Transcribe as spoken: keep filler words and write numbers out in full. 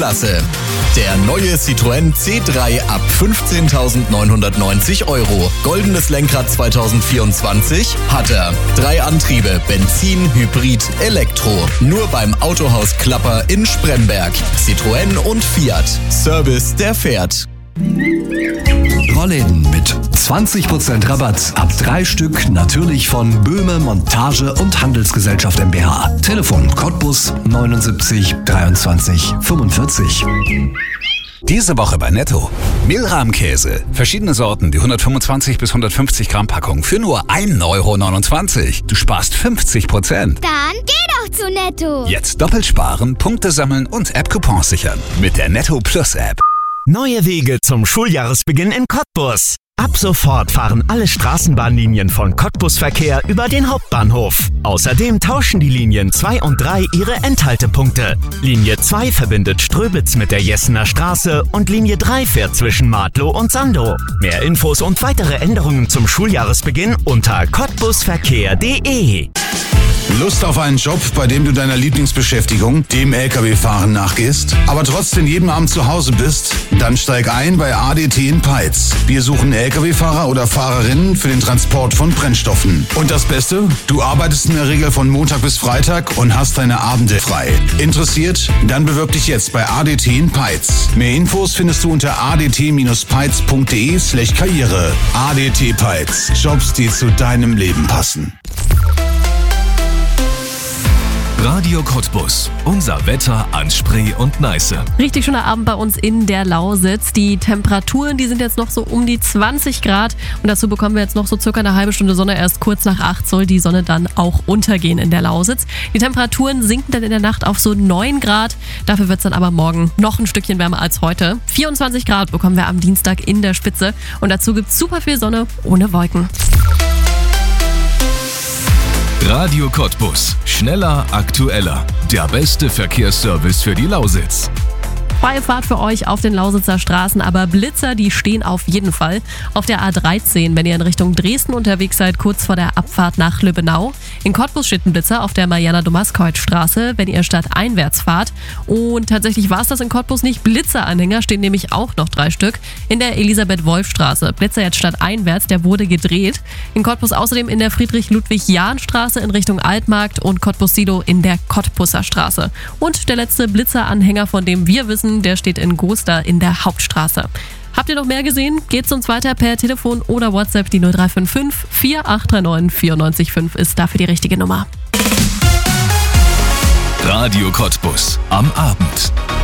Klasse. Der neue Citroën C drei ab fünfzehntausendneunhundertneunzig Euro. Goldenes Lenkrad zwanzig vierundzwanzig hat er. Drei Antriebe, Benzin, Hybrid, Elektro. Nur beim Autohaus Klapper in Spremberg. Citroën und Fiat. Service, der fährt. Rollläden mit zwanzig Prozent Rabatt. Ab drei Stück natürlich von Böhme Montage und Handelsgesellschaft GmbH. Telefon Cottbus neunundsiebzig dreiundzwanzig fünfundvierzig. Diese Woche bei Netto. Mehlrahmkäse. Verschiedene Sorten, die hundertfünfundzwanzig bis hundertfünfzig Gramm Packung für nur ein Euro neunundzwanzig. Du sparst fünfzig Prozent. Dann geh doch zu Netto. Jetzt doppelt sparen, Punkte sammeln und App-Coupons sichern. Mit der Netto Plus App. Neue Wege zum Schuljahresbeginn in Cottbus. Ab sofort fahren alle Straßenbahnlinien von Cottbus Verkehr über den Hauptbahnhof. Außerdem tauschen die Linien zwei und drei ihre Endhaltepunkte. Linie zwei verbindet Ströbitz mit der Jessener Straße und Linie drei fährt zwischen Martlow und Sandow. Mehr Infos und weitere Änderungen zum Schuljahresbeginn unter cottbusverkehr punkt de. Lust auf einen Job, bei dem du deiner Lieblingsbeschäftigung, dem L K W-Fahren, nachgehst, aber trotzdem jeden Abend zu Hause bist? Dann steig ein bei A D T in Peitz. Wir suchen L K W-Fahrer oder Fahrerinnen für den Transport von Brennstoffen. Und das Beste? Du arbeitest in der Regel von Montag bis Freitag und hast deine Abende frei. Interessiert? Dann bewirb dich jetzt bei A D T in Peitz. Mehr Infos findest du unter a d t peitz punkt de slash karriere. A D T Peitz. Jobs, die zu deinem Leben passen. Radio Cottbus. Unser Wetter an Spree und Neiße. Richtig schöner Abend bei uns in der Lausitz. Die Temperaturen, die sind jetzt noch so um die zwanzig Grad. Und dazu bekommen wir jetzt noch so circa eine halbe Stunde Sonne. Erst kurz nach acht soll die Sonne dann auch untergehen in der Lausitz. Die Temperaturen sinken dann in der Nacht auf so neun Grad. Dafür wird es dann aber morgen noch ein Stückchen wärmer als heute. vierundzwanzig Grad bekommen wir am Dienstag in der Spitze. Und dazu gibt es super viel Sonne ohne Wolken. Radio Cottbus. Schneller, aktueller. Der beste Verkehrsservice für die Lausitz. Freie Fahrt für euch auf den Lausitzer Straßen, aber Blitzer, die stehen auf jeden Fall. Auf der A dreizehn, wenn ihr in Richtung Dresden unterwegs seid, kurz vor der Abfahrt nach Lübbenau. In Cottbus steht ein Blitzer auf der Mariana-Domaskoit-Straße, wenn ihr stadteinwärts fahrt. Und tatsächlich war es das in Cottbus nicht. Blitzeranhänger stehen nämlich auch noch drei Stück in der Elisabeth-Wolf-Straße. Blitzer jetzt stadteinwärts, der wurde gedreht. In Cottbus außerdem in der Friedrich-Ludwig-Jahn-Straße in Richtung Altmarkt und Cottbus-Sido in der Cottbuser Straße. Und der letzte Blitzeranhänger, von dem wir wissen, der steht in Goster in der Hauptstraße. Habt ihr noch mehr gesehen? Geht's uns weiter per Telefon oder WhatsApp. Die null drei fünf fünf vier acht drei neun vier neun fünf ist dafür die richtige Nummer. Radio Cottbus am Abend.